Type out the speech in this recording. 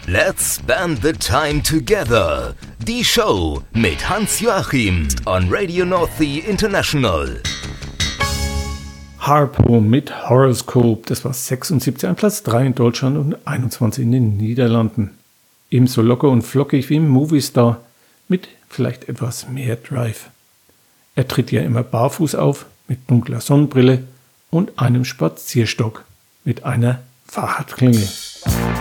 Let's spend the time together. Die Show mit Hans-Joachim on Radio North Sea International. Harpo mit Horoscope, das war 76 an Platz 3 in Deutschland und 21 in den Niederlanden. Ebenso locker und flockig wie im Movistar, mit vielleicht etwas mehr Drive. Er tritt ja immer barfuß auf, mit dunkler Sonnenbrille und einem Spazierstock mit einer Fahrradklingel.